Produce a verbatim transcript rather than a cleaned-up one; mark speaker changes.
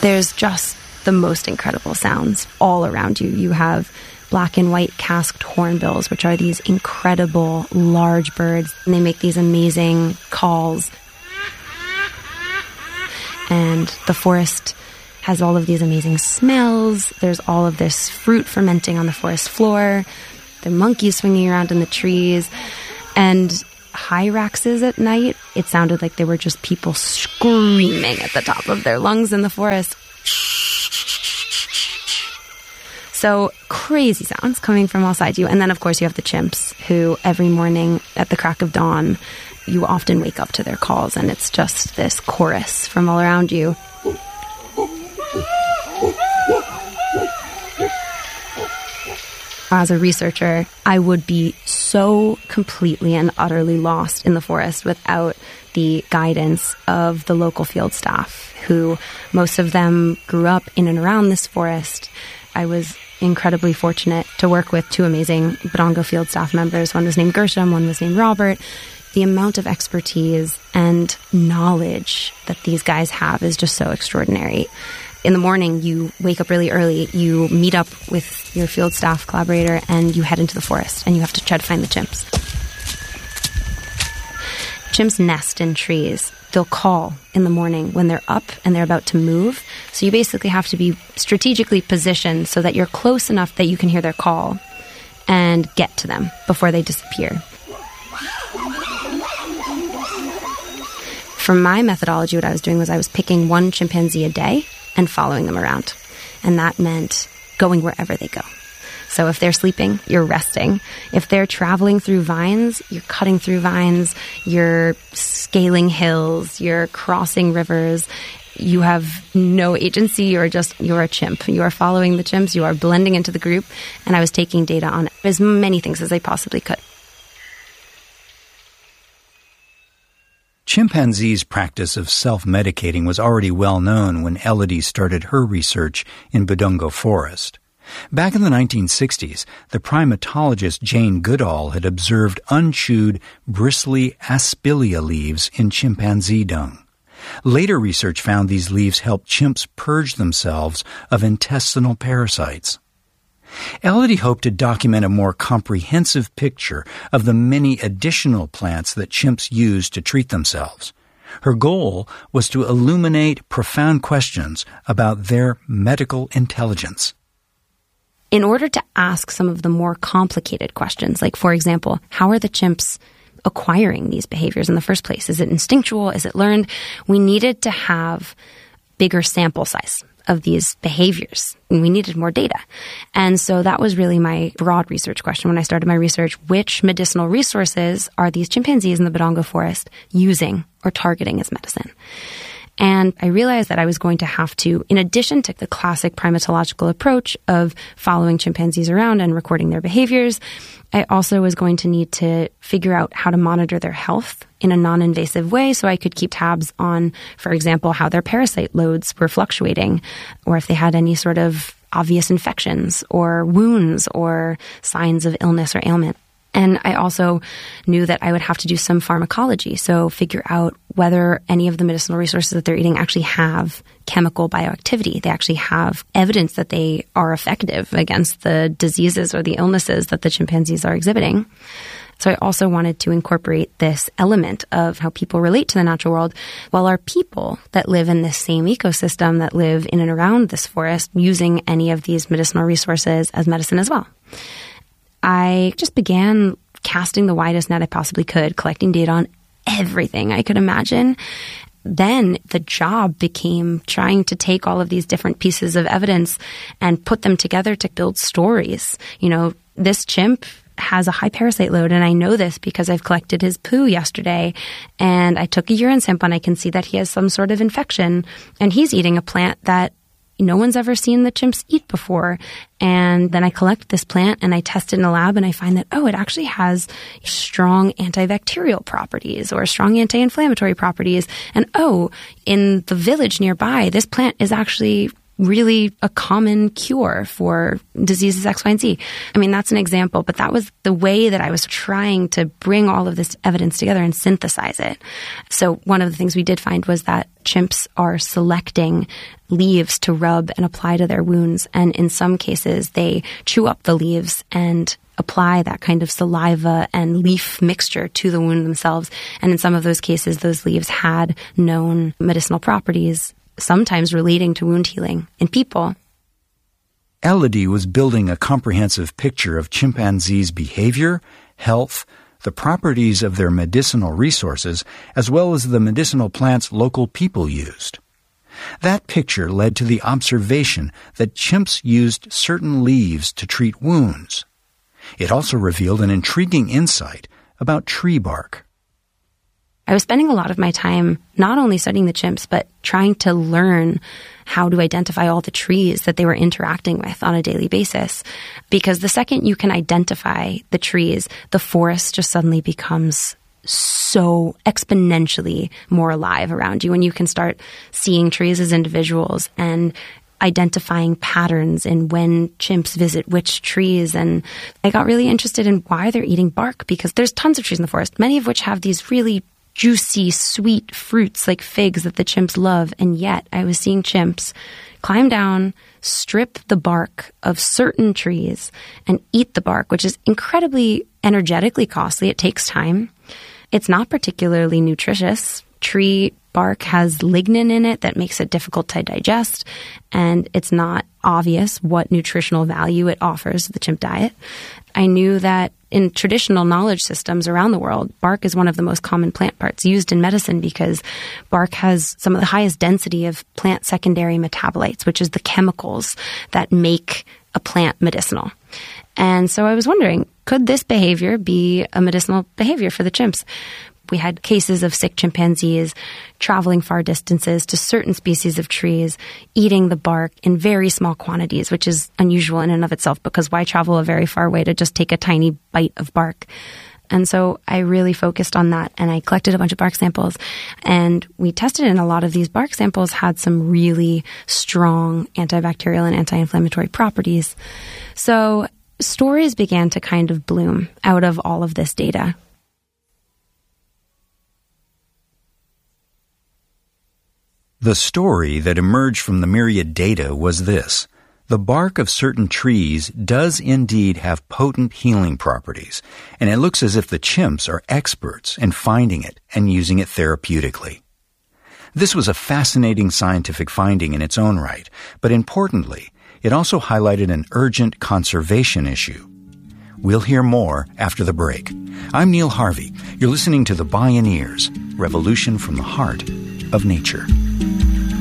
Speaker 1: There's just the most incredible sounds all around you. You have black and white casqued hornbills, which are these incredible large birds, and they make these amazing calls. And the forest has all of these amazing smells. There's all of this fruit fermenting on the forest floor. There are monkeys swinging around in the trees. And hyraxes at night, it sounded like they were just people screaming at the top of their lungs in the forest. So crazy sounds coming from all sides of you. And then, of course, you have the chimps who every morning at the crack of dawn, you often wake up to their calls, and it's just this chorus from all around you. As a researcher, I would be so completely and utterly lost in the forest without the guidance of the local field staff, who most of them grew up in and around this forest. I was incredibly fortunate to work with two amazing Bodongo field staff members. One was named Gershom, one was named Robert. The amount of expertise and knowledge that these guys have is just so extraordinary. In the morning, you wake up really early, you meet up with your field staff collaborator, and you head into the forest, and you have to try to find the chimps. Chimps nest in trees. They'll call in the morning when they're up and they're about to move. So you basically have to be strategically positioned so that you're close enough that you can hear their call and get to them before they disappear. For my methodology, what I was doing was I was picking one chimpanzee a day and following them around. And that meant going wherever they go. So if they're sleeping, you're resting. If they're traveling through vines, you're cutting through vines, you're scaling hills, you're crossing rivers. You have no agency. You're just, you're a chimp. You are following the chimps. You are blending into the group. And I was taking data on as many things as I possibly could.
Speaker 2: Chimpanzees' practice of self-medicating was already well known when Elodie started her research in Bodongo Forest. Back in the nineteen sixties, the primatologist Jane Goodall had observed unchewed, bristly aspilia leaves in chimpanzee dung. Later research found these leaves helped chimps purge themselves of intestinal parasites. Elodie hoped to document a more comprehensive picture of the many additional plants that chimps use to treat themselves. Her goal was to illuminate profound questions about their medical intelligence.
Speaker 1: In order to ask some of the more complicated questions, like, for example, how are the chimps acquiring these behaviors in the first place? Is it instinctual? Is it learned? We needed to have bigger sample size of these behaviors, and we needed more data. And so that was really my broad research question when I started my research. Which medicinal resources are these chimpanzees in the Bodongo Forest using or targeting as medicine? And I realized that I was going to have to, in addition to the classic primatological approach of following chimpanzees around and recording their behaviors, I also was going to need to figure out how to monitor their health in a non-invasive way so I could keep tabs on, for example, how their parasite loads were fluctuating, or if they had any sort of obvious infections or wounds or signs of illness or ailment. And I also knew that I would have to do some pharmacology, so figure out whether any of the medicinal resources that they're eating actually have chemical bioactivity. They actually have evidence that they are effective against the diseases or the illnesses that the chimpanzees are exhibiting. So I also wanted to incorporate this element of how people relate to the natural world. Well, are people that live in this same ecosystem, that live in and around this forest, using any of these medicinal resources as medicine as well? I just began casting the widest net I possibly could, collecting data on everything I could imagine. Then the job became trying to take all of these different pieces of evidence and put them together to build stories. You know, this chimp has a high parasite load, and I know this because I've collected his poo yesterday, and I took a urine sample, and I can see that he has some sort of infection, and he's eating a plant that no one's ever seen the chimps eat before. And then I collect this plant and I test it in a lab, and I find that, oh, it actually has strong antibacterial properties or strong anti-inflammatory properties. And oh, in the village nearby, this plant is actually really a common cure for diseases X, Y, and Z. I mean, that's an example, but that was the way that I was trying to bring all of this evidence together and synthesize it. So one of the things we did find was that chimps are selecting leaves to rub and apply to their wounds. And in some cases, they chew up the leaves and apply that kind of saliva and leaf mixture to the wound themselves. And in some of those cases, those leaves had known medicinal properties, sometimes relating to wound healing in people.
Speaker 2: Elodie was building a comprehensive picture of chimpanzees' behavior, health, the properties of their medicinal resources, as well as the medicinal plants local people used. That picture led to the observation that chimps used certain leaves to treat wounds. It also revealed an intriguing insight about tree bark.
Speaker 1: I was spending a lot of my time not only studying the chimps, but trying to learn how to identify all the trees that they were interacting with on a daily basis. Because the second you can identify the trees, the forest just suddenly becomes so exponentially more alive around you. And you can start seeing trees as individuals and identifying patterns in when chimps visit which trees. And I got really interested in why they're eating bark, because there's tons of trees in the forest, many of which have these really juicy, sweet fruits like figs that the chimps love. And yet I was seeing chimps climb down, strip the bark of certain trees, and eat the bark, which is incredibly energetically costly. It takes time. It's not particularly nutritious. Tree bark has lignin in it that makes it difficult to digest, and it's not obvious what nutritional value it offers to the chimp diet. I knew that in traditional knowledge systems around the world, bark is one of the most common plant parts used in medicine because bark has some of the highest density of plant secondary metabolites, which is the chemicals that make a plant medicinal. And so I was wondering, could this behavior be a medicinal behavior for the chimps? We had cases of sick chimpanzees traveling far distances to certain species of trees, eating the bark in very small quantities, which is unusual in and of itself, because why travel a very far way to just take a tiny bite of bark? And so I really focused on that, and I collected a bunch of bark samples, and we tested it, and a lot of these bark samples had some really strong antibacterial and anti-inflammatory properties. So stories began to kind of bloom out of all of this data.
Speaker 2: The story that emerged from the myriad data was this. The bark of certain trees does indeed have potent healing properties, and it looks as if the chimps are experts in finding it and using it therapeutically. This was a fascinating scientific finding in its own right, but importantly, it also highlighted an urgent conservation issue. We'll hear more after the break. I'm Neil Harvey. You're listening to The Bioneers, Revolution from the Heart of Nature.